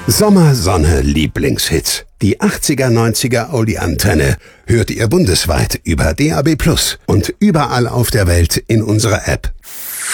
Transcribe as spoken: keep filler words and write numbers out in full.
Sommer, Sonne, Lieblingshits. Die achtziger, neunziger Oldie-Antenne hört ihr bundesweit über D A B plus und überall auf der Welt in unserer App.